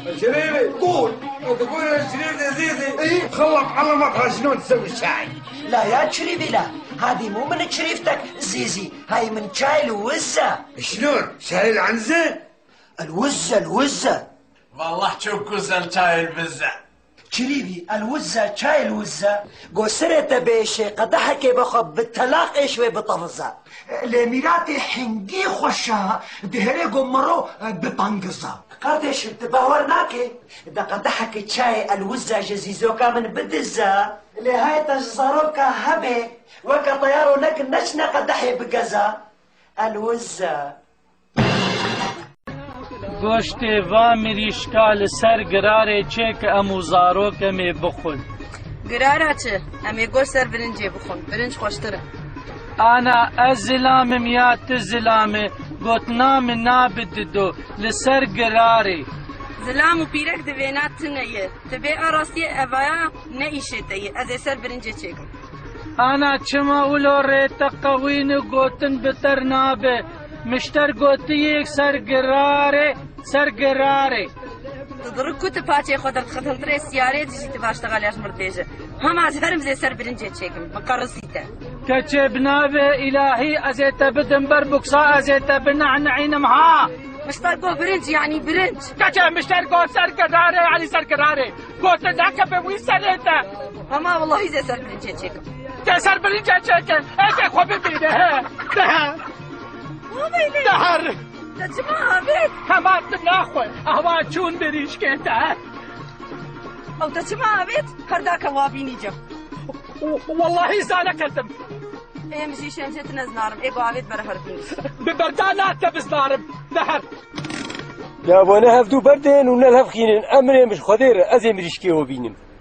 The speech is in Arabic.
شريفي قول. تقول شريف عزيزي ايه خلط علمك شلون تسوي الشاي. لا يا شريفي لا، هذه مو من شريفتك زيزي، هاي من شاي الوزة. شلون شاي العنزة؟ الوزة والله شوكوزة شاي البزة شريفي، الوزة شاي الوزة قوسرة بيشي قدحك بخب بالتلاقي شوي بطفزة لميراتي حنقي خوشها دهري قمرو بطنقزة قردش تباورناكي دا قدحك شاي الوزة جزيزوكا من بدزة لهاي تجزاروكا هبي وكا طيارو لك نشنا قدحي بقزة الوزة گوشت و مریشکال سر گراره چه که امو زاروک می بخون گراره چه؟ امی گوشت سر برنجی بخون، برنج خوشتره. انا ازلام میات زلامه گوتنام نابددو لسر گراره زلام و پیرک دوینات تنیه تبی آراستی اوایا نیشه تیه از سر برنجی چکم انا چما اولو ریتا قوین گوتن بتر نابه مشتر گوتی یک سر گراره تدرك كنت باتشي خدرت خدم تري سيارة تجي تباشتغل ياش مرتجة هم از هرم زي سر برنجي تشيكم مقرصيته كتشي بنابه إلهي أزيت بدن بربكسا أزيت بنعنعين مها مشتركو برنج يعني برنج كتشي مشتركو سر قراري يعني سر قراري قوت ذاك بوي سريته هما والله زي سر برنجي تشيكم سر برنجي تشيكم ايش خوبي بيده دهر تجمع بيت همات ناخوي اهوان چون بريش كيتا او تجمع بيت كرداك وابيني جم والله زانا كلتم ايه مشي شمشت نزنارم ايه قوابيت برهر بنيس ببردانات تبزنارم دهر يا وانا هفدو بردين ونلهف خينين امري مش خدير ازي مريشكي وبينم